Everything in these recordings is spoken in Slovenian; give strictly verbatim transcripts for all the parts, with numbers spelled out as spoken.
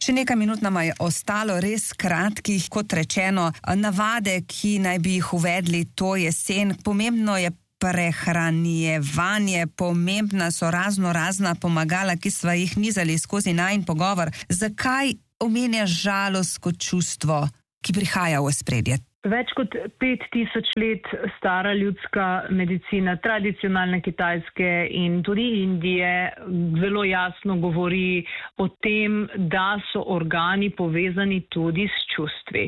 Še nekaj minut nama je ostalo, res kratkih, kot rečeno, navade, ki naj bi jih uvedli to jesen. Pomembno je prehranjevanje, pomembna so razno razna pomagala, ki sva jih nizali skozi najin pogovor. Zakaj omenjaš žalost kot čustvo, ki prihaja v ospredje? Več kot pet tisoč let stara ljudska medicina, tradicionalne Kitajske in tudi Indije zelo jasno govori o tem, da so organi povezani tudi s čustvi.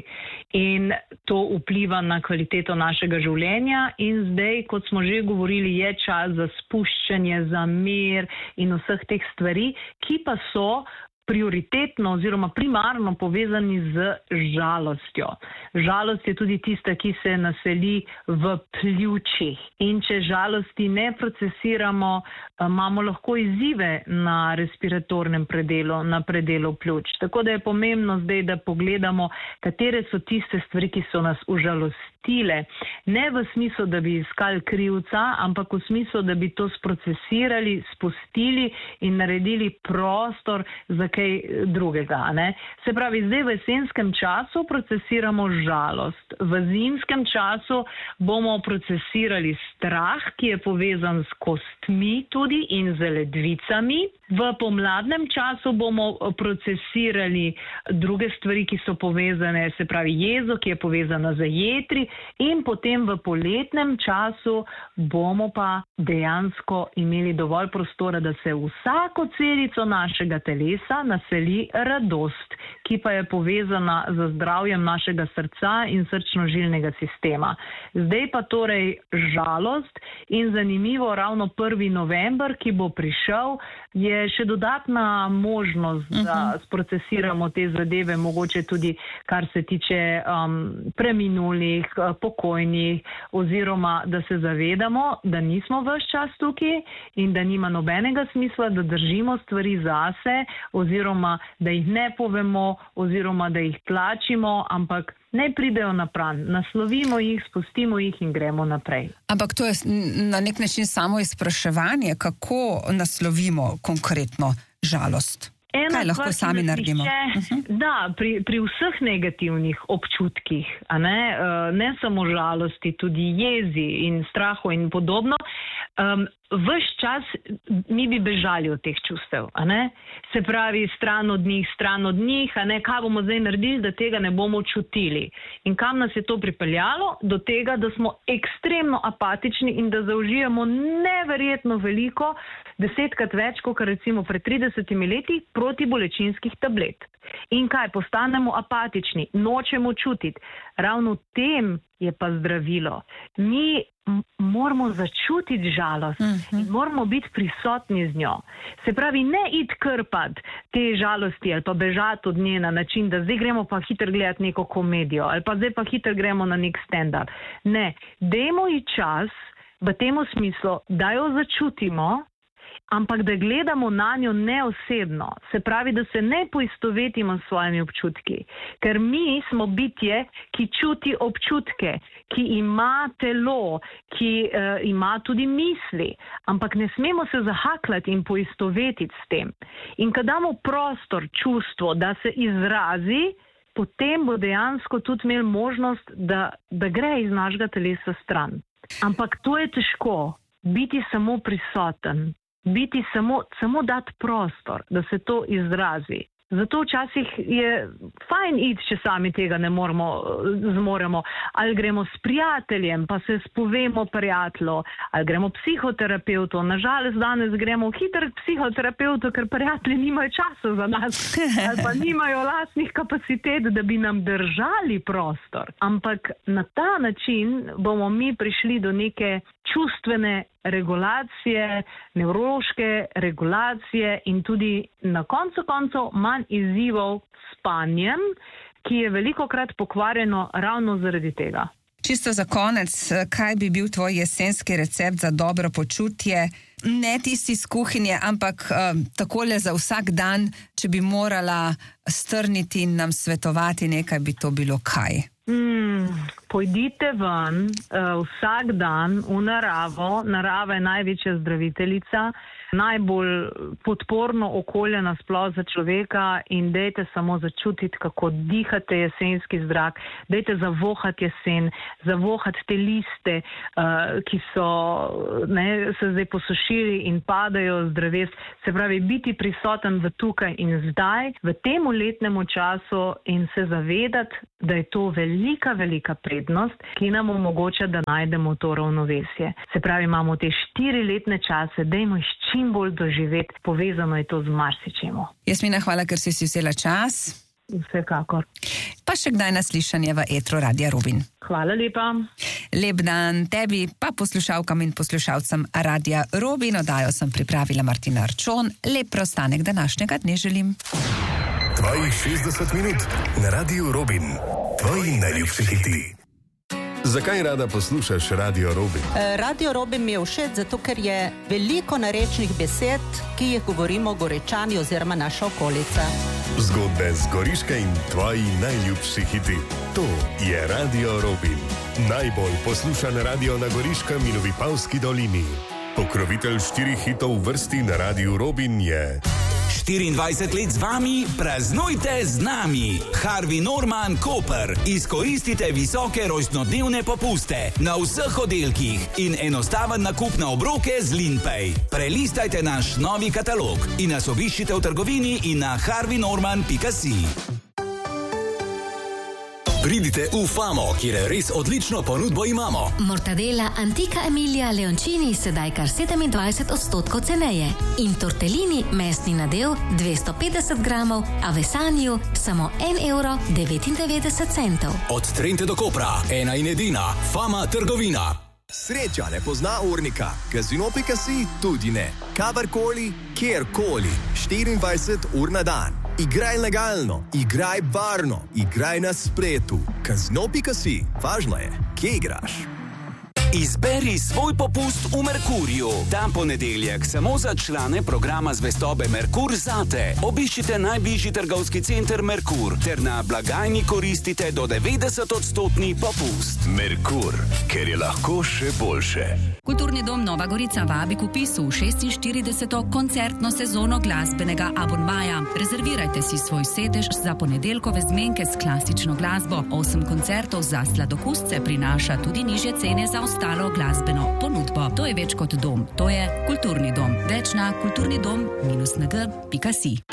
In to vpliva na kvaliteto našega življenja in zdaj, kot smo že govorili, je čas za spuščanje, za mir in vseh teh stvari, ki pa so prioritetno oziroma primarno povezani z žalostjo. Žalost je tudi tista, ki se naseli v pljučih. In če žalosti ne procesiramo, imamo lahko izzive na respiratornem predelu, na predelu pljuč. Tako da je pomembno zdaj, da pogledamo, katere so tiste stvari, ki so nas užalostile. Ne v smislu, da bi iskali krivca, ampak v smislu, da bi to sprocesirali, spustili in naredili prostor za kaj drugega. Ne? Se pravi, zdaj v jesenskem času procesiramo žalost. V zimskem času bomo procesirali strah, ki je povezan s kostmi tudi in z ledvicami. V pomladnem času bomo procesirali druge stvari, ki so povezane, se pravi jezo, ki je povezana z jetri, in potem v poletnem času bomo pa dejansko imeli dovolj prostora, da se vsako celico našega telesa naseli radost, ki pa je povezana z zdravjem našega srca in srčno-žilnega sistema. Zdaj pa torej žalost in zanimivo, ravno prvi november, ki bo prišel, je še dodatna možnost, da sprocesiramo te zadeve, mogoče tudi kar se tiče um, preminulih, pokojnih, oziroma da se zavedamo, da nismo ves čas tukaj in da nima nobenega smisla, da držimo stvari zase, oziroma da jih ne povemo, oziroma da jih tlačimo, ampak ne pridejo napram, naslovimo jih, spustimo jih in gremo naprej. Ampak to je na nek način samo izpraševanje, kako naslovimo konkretno žalost. Ena Kaj lahko stvar, sami naredimo? Še, uh-huh. Da, pri, pri vseh negativnih občutkih, a ne, uh, ne samo žalosti, tudi jezi in strahu in podobno, um, ves čas mi bi bežali od teh čustev, a ne? Se pravi, stran od njih, stran od njih, a ne, kaj bomo zdaj naredili, da tega ne bomo čutili. In kam nas je to pripeljalo? Do tega, da smo ekstremno apatični in da zaužijemo neverjetno veliko, desetkrat več, kot recimo pred tridesetimi leti, protibolečinskih tablet. In kaj? Postanemo apatični, nočemo čutiti. Ravno v tem je pa zdravilo. Mi moramo začutiti žalost in moramo biti prisotni z njo. Se pravi, ne iti krpati te žalosti ali pa bežati od nje na način, da zdaj gremo pa hitro gledati neko komedijo ali pa zdaj pa hitro gremo na nek stand-up. Ne, dajmo ji čas v tem smislu, da jo začutimo, ampak da gledamo na njo neosebno. Se pravi, da se ne poistovetimo s svojimi občutki. Ker mi smo bitje, ki čuti občutke, ki ima telo, ki uh, ima tudi misli, ampak ne smemo se zahaklati in poistovetiti s tem. In kad damo prostor čustvo, da se izrazi, potem bo dejansko tudi imel možnost, da, da gre iz našega telesa stran. Ampak to je težko, biti samo prisoten. Biti samo, samo dati prostor, da se to izrazi. Zato včasih je fajn iti, če sami tega ne moremo, zmoremo. Ali gremo s prijateljem, pa se spovemo prijatelju, ali gremo psihoterapeutu. Nažalost, danes gremo hitro k psihoterapeutu, ker prijatelji nimajo časa za nas, ali pa nimajo lastnih kapacitet, da bi nam držali prostor. Ampak na ta način bomo mi prišli do neke čustvene regulacije, nevrološke regulacije in tudi na koncu koncev manj izzivov s spanjem, ki je velikokrat pokvarjeno ravno zaradi tega. Čisto za konec, kaj bi bil tvoj jesenski recept za dobro počutje? Ne tisti iz kuhinje, ampak uh, takole za vsak dan, če bi morala strniti in nam svetovati nekaj, bi to bilo kaj? Mm, pojdite ven uh, vsak dan v naravo. Narava je največja zdraviteljica, najbolj podporno okolje nasploh za človeka in dejte samo začutiti, kako dihate jesenski zrak, dejte zavohati jesen, zavohati te liste, uh, ki so ne, se zdaj posušili in padajo z dreves. Se pravi, biti prisoten v tukaj in zdaj, v tem letnemu času in se zavedati, da je to velika, velika prednost, ki nam omogoča, da najdemo to ravnovesje. Se pravi, imamo te štiri letne čase, dajmo jih čim bolj doživeti, povezano je to z marsičemu. Jasmina, hvala, ker si si vzela čas. Vsekakor. Pa še kdaj naslišanje v etru Radia Rubin. Hvala lepa. Lep dan tebi, pa poslušalkam in poslušalcem Radia Rubin. Oddajo sem pripravila Martina Arčon. Lep preostanek današnjega dne želim. Tvojih šestdeset minut na Radiu Rubin. Tvoji najljubši hiti. Zakaj rada poslušaš Radio Rubin? Radio Rubin mi je všeč, zato ker je veliko narečnih besed, ki jih govorimo Goričani oziroma naša okolica. Zgodbe z Goriške in tvoji najljubši hiti. To je Radio Rubin. Najbolj poslušan radio na Goriškem in v Vipavski dolini. Pokrovitelj štirih hitov v vrsti na Radiu Rubin je... štiriindvajset let z vami, praznujte z nami. Harvey Norman Koper. Izkoristite visoke rojstnodnevne popuste na vseh oddelkih in enostaven nakup na obroke z Linpay. Prelistajte naš novi katalog in nas obiščite v trgovini in na harvey norman pika si. Pridite v Famo, kjer res odlično ponudbo imamo. Mortadela Antica Emilia Leoncini sedaj kar sedemindvajset odstotkov ceneje. In tortellini mesni nadev dvesto petdeset gramov, a v Esaniju samo en evro devetindevetdeset centov. Od Trente do Kopra, ena in edina, Fama trgovina. Sreča ne pozna urnika, Casino pika si tudi ne. Kadarkoli, kjerkoli, štiriindvajset ur na dan. Igraj legalno, igraj varno, igraj na spletu. Casino pika si, važno je, kje igraš. Izberi svoj popust v Merkurju. Ta ponedeljek samo za člane programa zvestobe Merkur zate. Obiščite najbližji trgovski center Merkur ter na blagajni koristite do devetdeset odstotni popust. Merkur, ker je lahko še boljše. Kulturni dom Nova Gorica vabi k vpisu v šestinštirideseto koncertno sezono glasbenega abonmaja. Rezervirajte si svoj sedež za ponedeljkove zmenke s klasično glasbo. Osem koncertov za sladokusce prinaša tudi nižje cene za ostalo glasbeno ponudbo. To je več kot dom, to je kulturni dom. Več na kulturnidom minus n g pika si.